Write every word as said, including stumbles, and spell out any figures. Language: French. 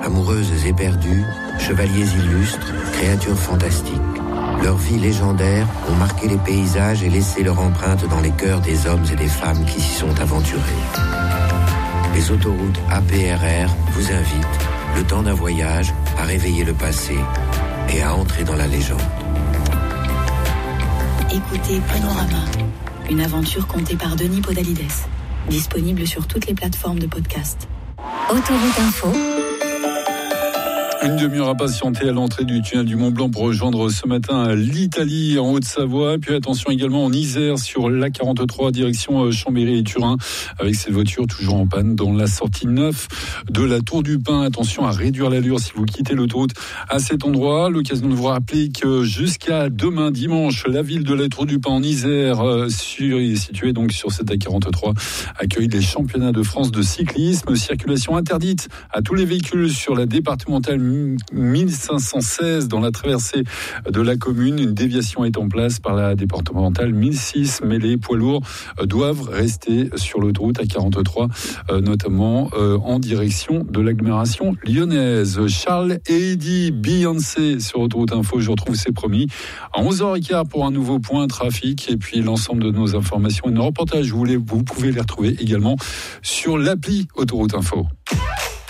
Amoureuses éperdues, chevaliers illustres, créatures fantastiques. Leurs vies légendaires ont marqué les paysages et laissé leur empreinte dans les cœurs des hommes et des femmes qui s'y sont aventurés. Les autoroutes A P R R vous invitent, le temps d'un voyage, à réveiller le passé et à entrer dans la légende. Écoutez Panorama, une aventure contée par Denis Podalides, disponible sur toutes les plateformes de podcast. Autoroute Info. Une demi-heure à patienter à l'entrée du tunnel du Mont-Blanc pour rejoindre ce matin l'Italie en Haute-Savoie. Puis attention également en Isère sur l'A quarante-trois direction Chambéry et Turin avec cette voiture toujours en panne dans la sortie neuf de la Tour du Pin. Attention à réduire l'allure si vous quittez l'autoroute à cet endroit. L'occasion de vous rappeler que jusqu'à demain dimanche, la ville de la Tour du Pin en Isère, euh, sur, située donc sur cette A quarante-trois, accueille les championnats de France de cyclisme. Circulation interdite à tous les véhicules sur la départementale mille cinq cent seize dans la traversée de la commune. Une déviation est en place par la départementale mille six, mais les poids lourds doivent rester sur l'autoroute A quarante-trois, notamment en direction de l'agglomération lyonnaise. Charles et Eddie, Beyoncé sur Autoroute Info, je retrouve c'est promis à onze heures quinze pour un nouveau point trafic et puis l'ensemble de nos informations et nos reportages, vous, les, vous pouvez les retrouver également sur l'appli Autoroute Info.